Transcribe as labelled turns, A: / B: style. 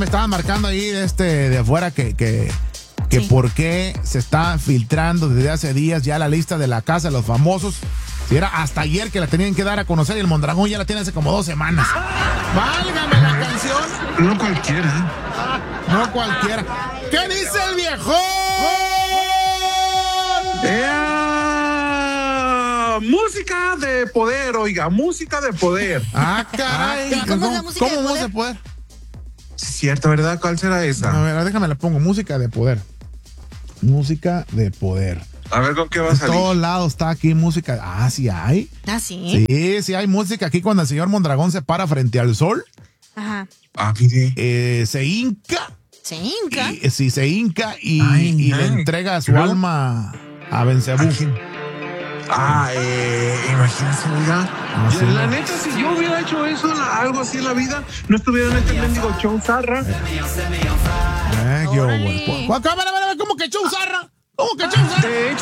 A: estaban marcando ahí de afuera que
B: Sí.
A: por qué se está filtrando desde hace días ya la lista de la casa de los famosos. Si era hasta ayer que la tenían que dar a conocer y el Mondragón ya la tiene hace como 2 semanas. ¡Válgame la canción!
C: No cualquiera.
A: No cualquiera. ¿Qué dice el viejo?
C: Música de poder, oiga, música de poder.
A: Ah, caray.
B: ¿Cómo es la música de
A: ¿Cómo
B: poder?
A: se puede?
C: Sí, cierto, ¿verdad? ¿Cuál será esa?
A: A ver, déjame la pongo. Música de poder. Música de poder.
C: A ver, ¿con qué va a
A: En
C: salir?
A: todos lados está aquí música. Ah, sí hay.
B: ¿Ah, sí?
A: Sí hay música aquí cuando el señor Mondragón se para frente al sol.
B: Ajá.
C: Ah, mire.
A: Se hinca.
B: ¿Se hinca?
A: Sí, se hinca y
C: Ay,
A: le
C: ay.
A: entrega su
C: ¿Luego?
A: alma a Bencebú.
C: ¿A quién? Imagínense, oiga.
A: sí.
C: La neta, si yo hubiera hecho eso, algo así en la vida, no estuviera en este mendigo show zarra.
A: ¿Qué hubo?
B: Órale.
A: ¿Cómo que show zarra? ¿Cómo que show zarra?
C: De hecho,